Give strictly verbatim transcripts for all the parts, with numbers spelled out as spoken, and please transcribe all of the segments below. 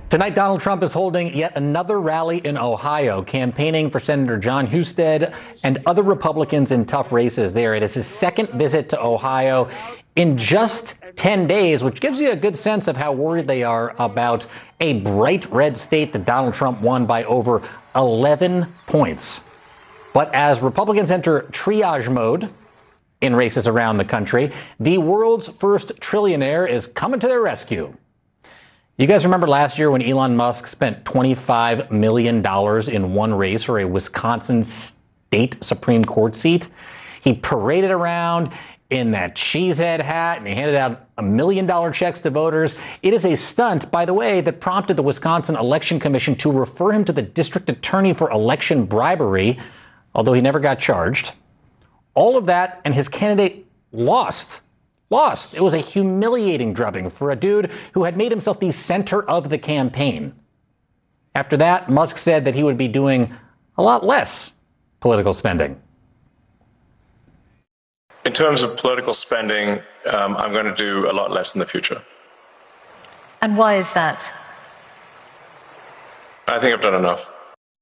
Tonight, Donald Trump is holding yet another rally in Ohio, campaigning for Senator John Husted and other Republicans in tough races there. It is his second visit to Ohio in just ten days, which gives you a good sense of how worried they are about a bright red state that Donald Trump won by over eleven points. But as Republicans enter triage mode in races around the country, the world's first trillionaire is coming to their rescue. You guys remember last year when Elon Musk spent twenty-five million dollars in one race for a Wisconsin state Supreme Court seat? He paraded around in that cheesehead hat and he handed out a million dollar checks to voters. It is a stunt, by the way, that prompted the Wisconsin Election Commission to refer him to the district attorney for election bribery, although he never got charged. All of that, and his candidate lost. Lost. It was a humiliating drubbing for a dude who had made himself the center of the campaign. After that, Musk said that he would be doing a lot less political spending. In terms of political spending, um, I'm going to do a lot less in the future. And why is that? I think I've done enough.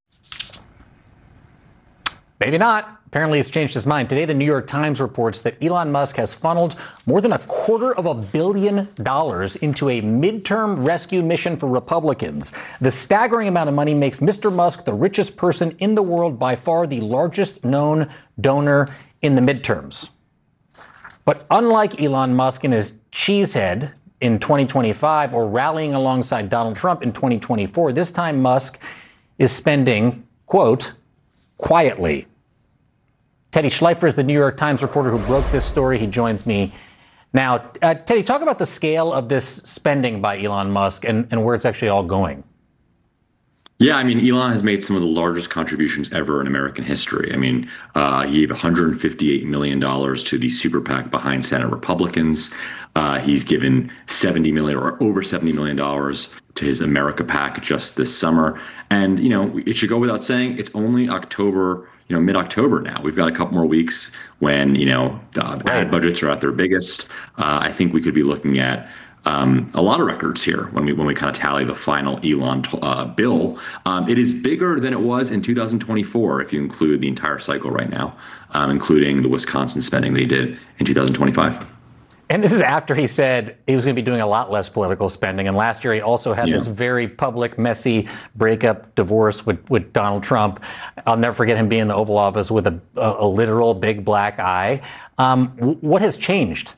Maybe not. Apparently, he's changed his mind. Today, the New York Times reports that Elon Musk has funneled more than a quarter of a billion dollars into a midterm rescue mission for Republicans. The staggering amount of money makes Mister Musk the richest person in the world, by far the largest known donor in the midterms. But unlike Elon Musk and his cheesehead in twenty twenty-five or rallying alongside Donald Trump in twenty twenty-four, this time Musk is spending, quote, quietly. Teddy Schleifer is the New York Times reporter who broke this story. He joins me now. Uh, Teddy, talk about the scale of this spending by Elon Musk and, and where it's actually all going. Yeah, I mean, Elon has made some of the largest contributions ever in American history. I mean, uh, he gave one hundred fifty-eight million dollars to the super PAC behind Senate Republicans. Uh, he's given seventy million dollars or over seventy million dollars to his America PAC just this summer. And, you know, it should go without saying, it's only October, you know, mid-October now. We've got a couple more weeks when, you know, uh, ad budgets are at their biggest. Uh, I think we could be looking at Um, a lot of records here when we when we kind of tally the final Elon uh, bill. Um, it is bigger than it was in two thousand twenty-four if you include the entire cycle right now, um, including the Wisconsin spending that he did in two thousand twenty-five. And this is after he said he was going to be doing a lot less political spending. And last year he also had yeah. this very public, messy breakup, divorce with, with Donald Trump. I'll never forget him being in the Oval Office with a, a, a literal big black eye. Um, what has changed?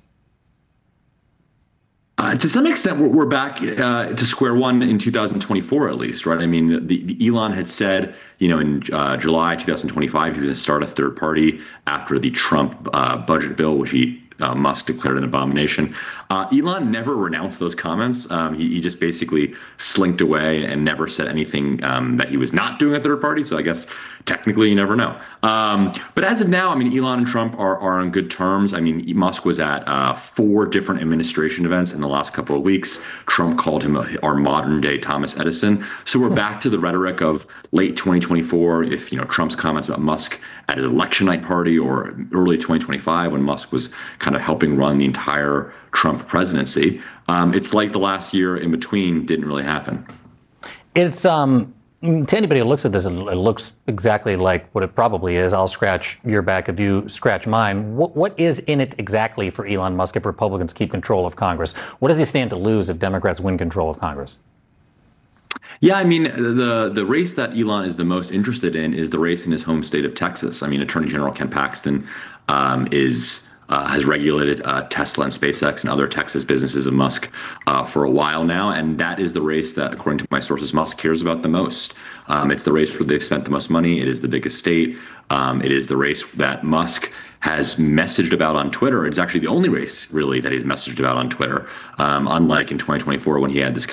Uh, to some extent, we're, we're back uh, to square one in two thousand twenty-four, at least, right? I mean, the, the Elon had said, you know, in uh, July two thousand twenty-five, he was going to start a third party after the Trump uh, budget bill, which he uh, Musk declared an abomination. Uh, Elon never renounced those comments. Um, he, he just basically slinked away and never said anything um, that he was not doing a third party. So I guess technically you never know. Um, but as of now, I mean, Elon and Trump are, are on good terms. I mean, Musk was at uh, four different administration events in the last couple of weeks. Trump called him a, our modern day Thomas Edison. So we're back to the rhetoric of late twenty twenty-four. If, you know, Trump's comments about Musk at his election night party, or early twenty twenty-five when Musk was kind of helping run the entire Trump presidency. Um, it's like the last year in between didn't really happen. It's um to anybody who looks at this, it looks exactly like what it probably is. I'll scratch your back if you scratch mine. What what is in it exactly for Elon Musk if Republicans keep control of Congress? What does he stand to lose if Democrats win control of Congress? Yeah, I mean, the the race that Elon is the most interested in is the race in his home state of Texas. I mean, Attorney General Ken Paxton um, is uh, has regulated uh, Tesla and SpaceX and other Texas businesses of Musk uh, for a while now, and that is the race that, according to my sources, Musk cares about the most. Um, it's the race where they've spent the most money. It is the biggest state. Um, it is the race that Musk has messaged about on Twitter. It's actually the only race, really, that he's messaged about on Twitter, um, unlike in twenty twenty-four when he had this